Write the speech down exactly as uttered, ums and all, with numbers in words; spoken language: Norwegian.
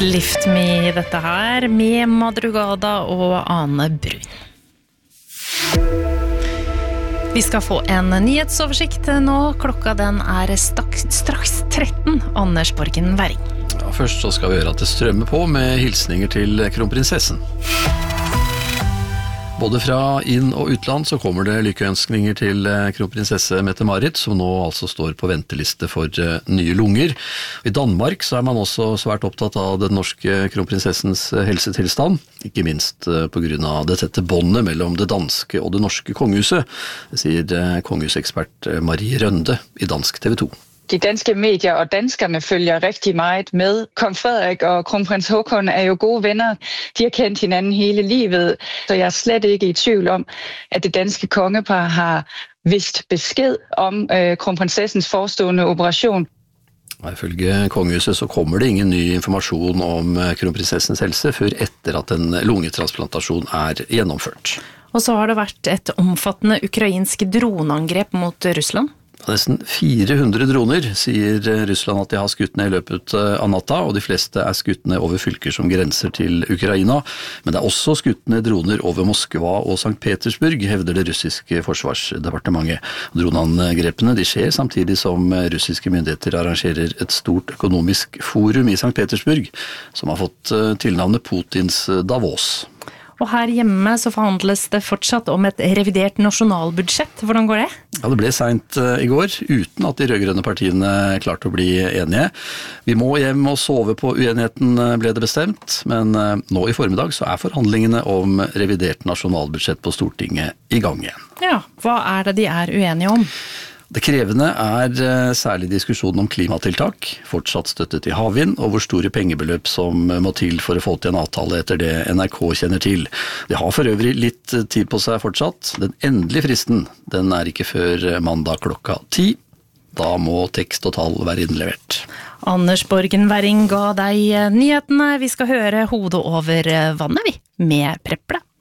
Lift Me, dette her, med Madrugada og Ane Brun. Vi skal få en nyhetsoversikt nå. Klokka den er straks, straks tretten. Anders Borgen Werring. Ja, først så skal vi høre at det strømmer på med hilsninger til kronprinsessen. Både fra inn- og utland så kommer det lykkeønskninger til kronprinsesse Mette-Marit, som nå altså står på venteliste for nye lunger. I Danmark så er man også svært opptatt av den norske kronprinsessens helsetilstand, ikke minst på grunn av det tette båndet mellom det danske og det norske kongehuset, sier kongehusekspert Marie Rønde i Dansk T V to. De danske medier og danskerne følger rigtig meget med. Kong Frederik og kronprins Håkon er jo gode venner. De har kendt hinanden hele livet, så jeg er slet ikke i tvivl om, at det danske kongepar har vist besked om øh, kronprinsessens forestående operation. Ifølge kongehuset så kommer det ingen ny informasjon om kronprinsessens helse før etter at en lungetransplantasjon er gjennomført. Og så har det vært et omfattende ukrainsk droneangrep mot Russland. Nesten fire hundre droner, sier Russland at de har skutt ned i løpet av natta, og de fleste er skutt ned over fylker som grenser til Ukraina. Men det er også skutt ned droner over Moskva og Sankt Petersburg, hevder det russiske forsvarsdepartementet. Droneangrepene de skjer samtidig som russiske myndigheter arrangerer et stort økonomisk forum i Sankt Petersburg, som har fått tilnavnet Putins Davos. Og her hjemme så forhandles det fortsatt om et revidert nasjonalbudsjett. Hvordan går det? Ja, det ble sent i går, uten at de rødgrønne partiene klarte å bli enige. Vi må hjem og sove på uenigheten, ble det bestemt, men nå i formiddag så er forhandlingene om revidert nasjonalbudsjett på Stortinget i gang igjen. Ja, hva er det de er uenige om? Det krevende er særlig diskusjonen om klimatiltak, fortsatt støtte til havvind, og hvor store pengebeløp som må til for å få til en avtale etter det N R K kjenner til. De har for øvrig litt tid på seg fortsatt. Den endelige fristen, den er ikke før mandag klokka ti. Da må tekst og tall være innlevert. Anders Borgen Werring ga deg nyhetene. Vi skal høre hodet over vannet, vi, med Preple.